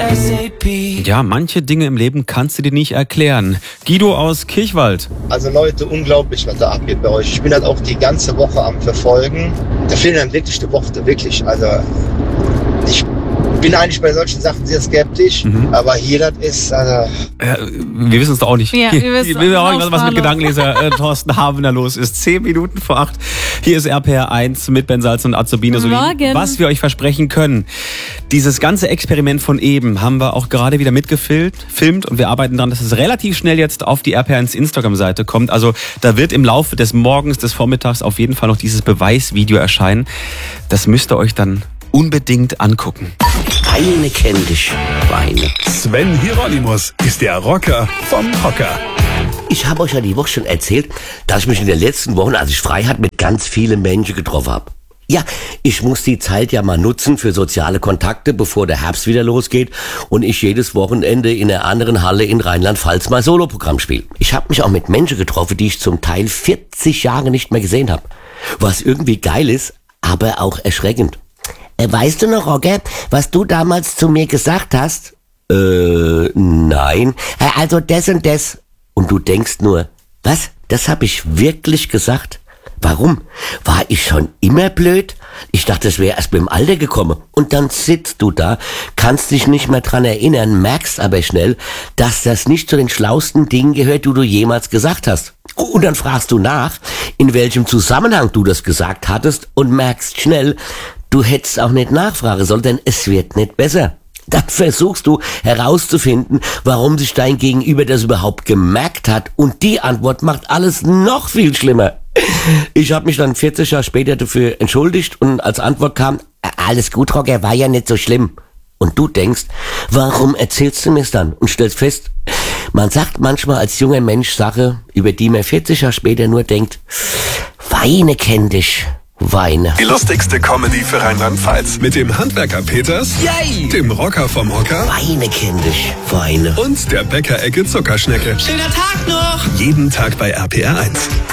ASAP. Ja, manche Dinge im Leben kannst du dir nicht erklären. Guido aus Kirchwald. Also Leute, unglaublich, was da abgeht bei euch. Ich bin halt auch die ganze Woche am Verfolgen. Da fehlen dann wirklich die Worte, wirklich. Also ich bin eigentlich bei solchen Sachen sehr skeptisch, aber hier, das ist, Wir wissen es doch auch nicht. Ja, wir wissen auch nicht, was mit Gedankenleser Thorsten Havener los ist. 7 Minuten vor 8. Hier ist RPR 1 mit Ben Salz und Azubine Solin. Was wir euch versprechen können. Dieses ganze Experiment von eben haben wir auch gerade wieder mitgefilmt und wir arbeiten daran, dass es relativ schnell jetzt auf die RPR 1 Instagram-Seite kommt. Also da wird im Laufe des Morgens, des Vormittags auf jeden Fall noch dieses Beweisvideo erscheinen. Das müsst ihr euch dann unbedingt angucken. Weine kenn dich, Weine. Sven Hieronymus ist der Rocker vom Hocker. Ich habe euch ja die Woche schon erzählt, dass ich mich in den letzten Wochen, als ich frei hatte, mit ganz vielen Menschen getroffen habe. Ja, ich muss die Zeit ja mal nutzen für soziale Kontakte, bevor der Herbst wieder losgeht und ich jedes Wochenende in einer anderen Halle in Rheinland-Pfalz mein Soloprogramm spiele. Ich habe mich auch mit Menschen getroffen, die ich zum Teil 40 Jahre nicht mehr gesehen habe. Was irgendwie geil ist, aber auch erschreckend. Weißt du noch, Roger, was du damals zu mir gesagt hast? Nein. Also das und das. Und du denkst nur, was? Das habe ich wirklich gesagt? Warum? War ich schon immer blöd? Ich dachte, das wäre erst mit dem Alter gekommen. Und dann sitzt du da, kannst dich nicht mehr dran erinnern, merkst aber schnell, dass das nicht zu den schlausten Dingen gehört, die du jemals gesagt hast. Und dann fragst du nach, in welchem Zusammenhang du das gesagt hattest und merkst schnell, du hättest auch nicht nachfragen sollen, denn es wird nicht besser. Dann versuchst du herauszufinden, warum sich dein Gegenüber das überhaupt gemerkt hat und die Antwort macht alles noch viel schlimmer. Ich habe mich dann 40 Jahre später dafür entschuldigt und als Antwort kam, alles gut, Roger, war ja nicht so schlimm. Und du denkst, warum erzählst du mir's dann? Und stellst fest, man sagt manchmal als junger Mensch Sachen, über die man 40 Jahre später nur denkt, Weine kenn dich. Weine. Die lustigste Comedy für Rheinland-Pfalz. Mit dem Handwerker Peters, Yay! dem Rocker vom Hocker Weine kenn dich. Weine. und der Bäckerecke Zuckerschnecke. Schöner Tag noch! Jeden Tag bei RPR 1.